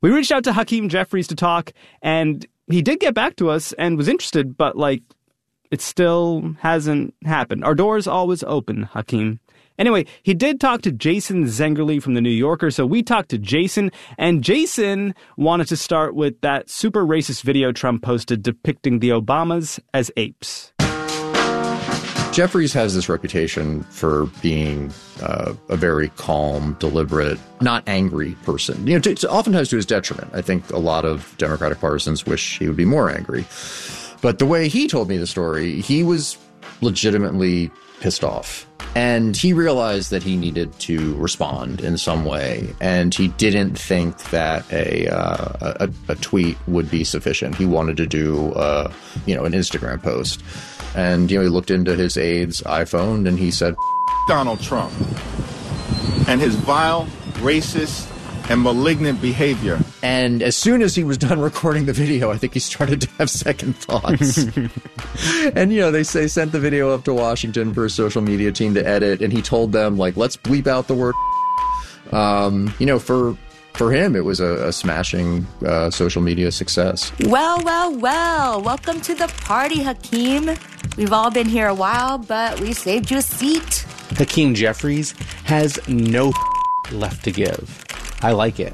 We reached out to Hakeem Jeffries to talk, and he did get back to us and was interested, but, it still hasn't happened. Our door's always open, Hakeem. Anyway, he did talk to Jason Zengerle from The New Yorker, so we talked to Jason, and Jason wanted to start with that super racist video Trump posted depicting the Obamas as apes. Jeffries has this reputation for being a very calm, deliberate, not angry person. Oftentimes to his detriment. I think a lot of Democratic partisans wish he would be more angry. But the way he told me the story, he was legitimately pissed off. And he realized that he needed to respond in some way, and he didn't think that a tweet would be sufficient. He wanted to do, an Instagram post. And, he looked into his aide's iPhone, and he said, Donald Trump and his vile, racist, and malignant behavior. And as soon as he was done recording the video, I think he started to have second thoughts. And, they sent the video up to Washington for his social media team to edit. And he told them, let's bleep out the word. For him, it was a smashing social media success. Well. Welcome to the party, Hakeem. We've all been here a while, but we saved you a seat. Hakeem Jeffries has no left to give. I like it.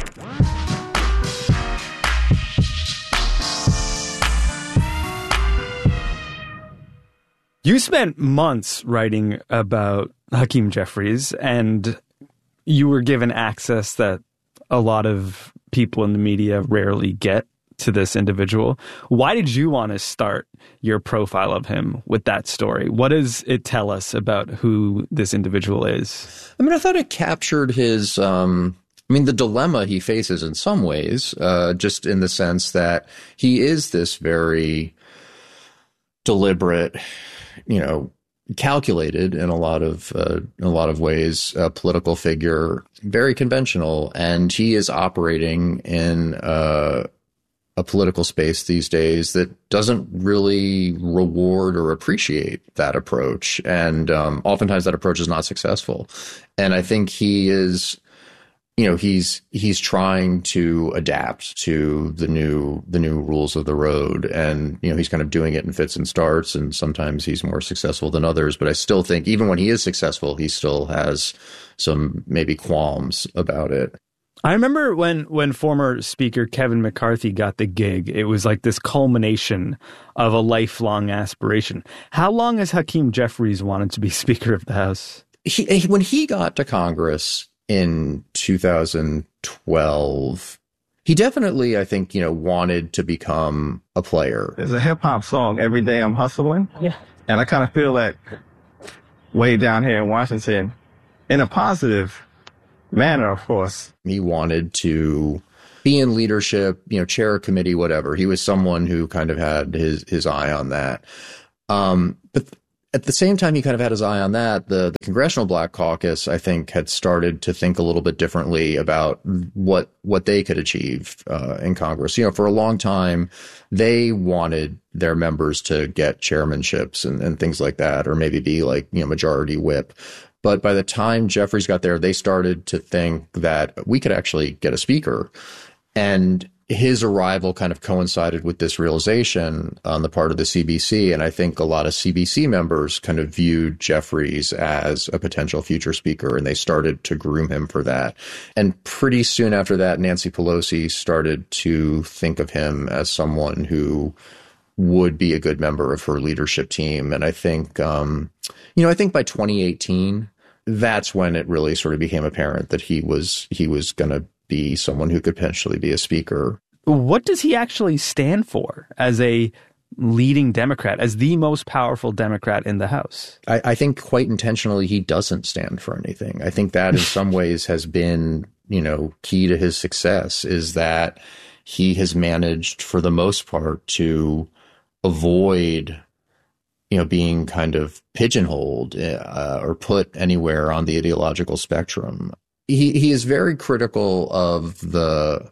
You spent months writing about Hakeem Jeffries, and you were given access that a lot of people in the media rarely get to this individual. Why did you want to start your profile of him with that story? What does it tell us about who this individual is? I thought it captured his... the dilemma he faces in some ways, just in the sense that he is this very deliberate, calculated in a lot of ways, political figure, very conventional, and he is operating in a political space these days that doesn't really reward or appreciate that approach, and oftentimes that approach is not successful. And I think he is. He's trying to adapt to the new rules of the road, and he's kind of doing it in fits and starts, and sometimes he's more successful than others. But I still think even when he is successful, he still has some maybe qualms about it. I remember when former Speaker Kevin McCarthy got the gig, it was like this culmination of a lifelong aspiration. How long has Hakeem Jeffries wanted to be Speaker of the House? When he got to Congress in 2012, he definitely, I think, wanted to become a player. There's a hip hop song, Every Day I'm Hustling. Yeah. And I kind of feel that way down here in Washington in a positive manner, of course. He wanted to be in leadership, chair a committee, whatever. He was someone who kind of had his eye on that. But at the same time, he kind of had his eye on that. The Congressional Black Caucus, I think, had started to think a little bit differently about what they could achieve in Congress. For a long time, they wanted their members to get chairmanships and things like that, or maybe be majority whip. But by the time Jeffries got there, they started to think that we could actually get a speaker. And his arrival kind of coincided with this realization on the part of the CBC. And I think a lot of CBC members kind of viewed Jeffries as a potential future speaker, and they started to groom him for that. And pretty soon after that, Nancy Pelosi started to think of him as someone who would be a good member of her leadership team. And I think, I think by 2018, that's when it really sort of became apparent that he was going to be someone who could potentially be a speaker. What does he actually stand for as a leading Democrat, as the most powerful Democrat in the House? I think quite intentionally he doesn't stand for anything. I think that in some ways has been, key to his success, is that he has managed for the most part to avoid being kind of pigeonholed or put anywhere on the ideological spectrum. He is very critical of the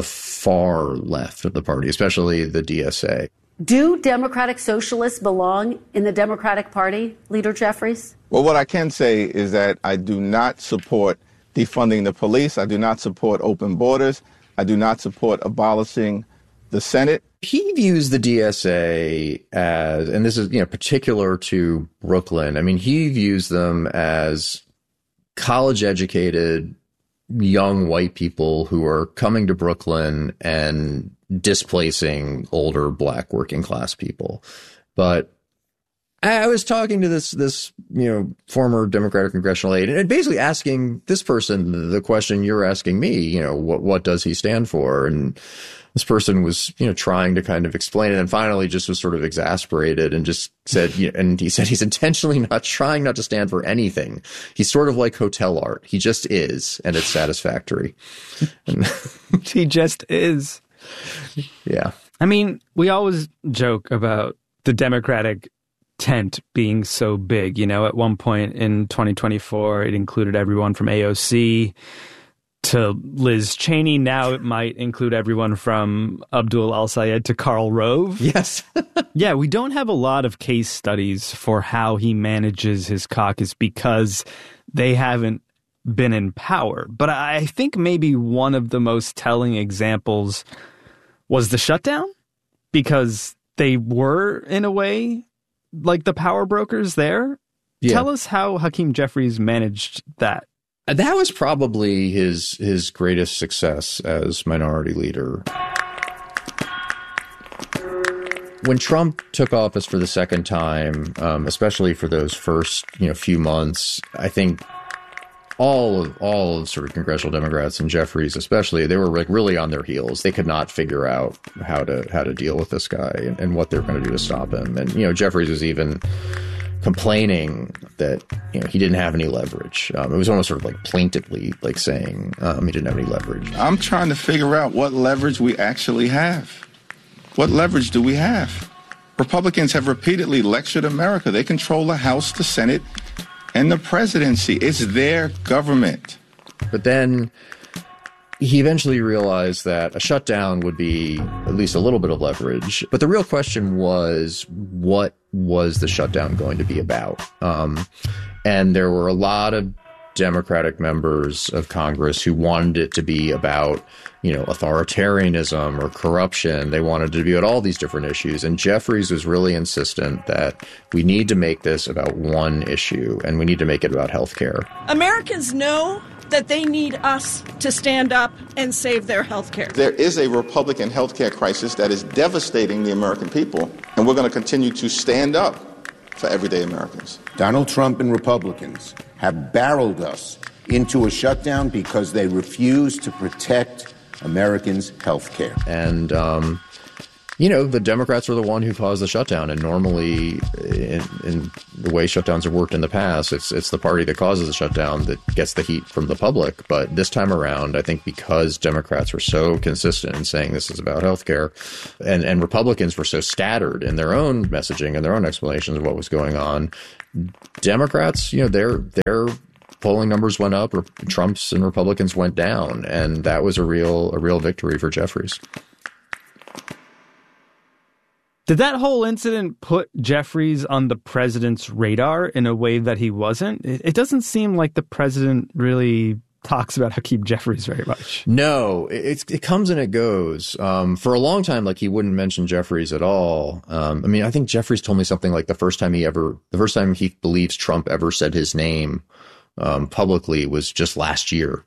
far left of the party, especially the DSA. Do Democratic Socialists belong in the Democratic Party, Leader Jeffries? Well, what I can say is that I do not support defunding the police. I do not support open borders. I do not support abolishing the Senate. He views the DSA as, and this is, particular to Brooklyn. I mean, he views them as college-educated young white people who are coming to Brooklyn and displacing older black working class people. But I was talking to this former Democratic congressional aide and basically asking this person the question you're asking me, what does he stand for? And this person was, trying to kind of explain it, and finally just was sort of exasperated and just said, and he said he's intentionally not trying not to stand for anything. He's sort of like hotel art. He just is, and it's satisfactory. He just is. Yeah. I mean, we always joke about the Democratic tent being so big. At one point in 2024, it included everyone from AOC to Liz Cheney. Now it might include everyone from Abdul al-Sayed to Karl Rove. Yes. Yeah, we don't have a lot of case studies for how he manages his caucus because they haven't been in power. But I think maybe one of the most telling examples was the shutdown, because they were, in a way, like the power brokers there. Yeah. Tell us how Hakeem Jeffries managed that. That was probably his greatest success as minority leader. When Trump took office for the second time, especially for those first few months, I think all of sort of congressional Democrats and Jeffries especially, they were really on their heels. They could not figure out how to deal with this guy and what they're going to do to stop him. And Jeffries was even complaining that he didn't have any leverage. It was almost sort of like plaintively saying he didn't have any leverage. I'm trying to figure out what leverage we actually have. What leverage do we have? Republicans have repeatedly lectured America. They control the House, the Senate, and the presidency. It's their government. But then he eventually realized that a shutdown would be at least a little bit of leverage. But the real question was, what was the shutdown going to be about? And there were a lot of Democratic members of Congress who wanted it to be about, authoritarianism or corruption. They wanted it to be about all these different issues. And Jeffries was really insistent that we need to make this about one issue, and we need to make it about health care. Americans know that they need us to stand up and save their health care. There is a Republican health care crisis that is devastating the American people, and we're going to continue to stand up for everyday Americans. Donald Trump and Republicans have barreled us into a shutdown because they refuse to protect Americans' health care. And, the Democrats were the one who caused the shutdown. And normally, in the way shutdowns have worked in the past, it's the party that causes the shutdown that gets the heat from the public. But this time around, I think because Democrats were so consistent in saying this is about health care, and Republicans were so scattered in their own messaging and their own explanations of what was going on, Democrats, their polling numbers went up, or Trump's and Republicans went down, and that was a real victory for Jeffries. Did that whole incident put Jeffries on the president's radar in a way that he wasn't? It doesn't seem like the president really talks about Hakeem Jeffries very much. No, it comes and it goes. For a long time, he wouldn't mention Jeffries at all. I think Jeffries told me something like the first time he believes Trump ever said his name publicly was just last year.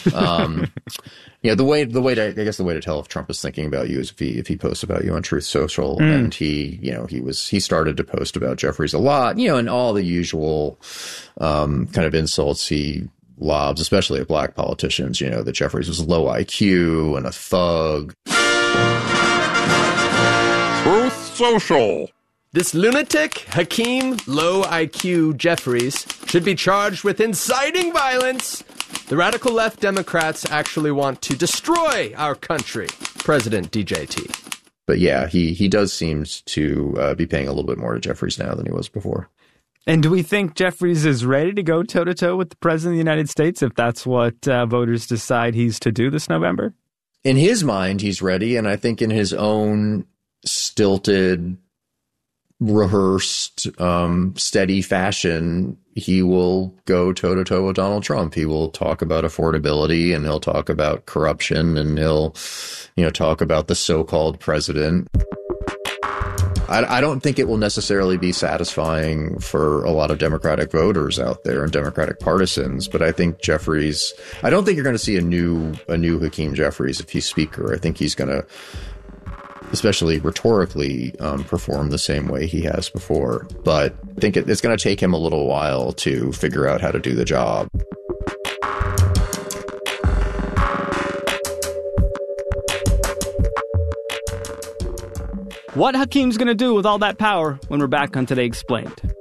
The way to tell if Trump is thinking about you is if he posts about you on Truth Social, and he started to post about Jeffries a lot, and all the usual kind of insults he lobs, especially at black politicians, that Jeffries was low IQ and a thug. Truth Social. This lunatic, Hakeem Low IQ Jeffries, should be charged with inciting violence. The radical left Democrats actually want to destroy our country. President DJT. But yeah, he does seem to be paying a little bit more to Jeffries now than he was before. And do we think Jeffries is ready to go toe-to-toe with the president of the United States if that's what voters decide he's to do this November? In his mind, he's ready. And I think in his own stilted rehearsed, steady fashion, he will go toe-to-toe with Donald Trump. He will talk about affordability, and he'll talk about corruption, and he'll, talk about the so-called president. I don't think it will necessarily be satisfying for a lot of Democratic voters out there and Democratic partisans, but I think I don't think you're going to see a new Hakeem Jeffries if he's speaker. I think he's going to, especially rhetorically, perform the same way he has before. But I think it's going to take him a little while to figure out how to do the job. What Hakeem's going to do with all that power when we're back on Today Explained.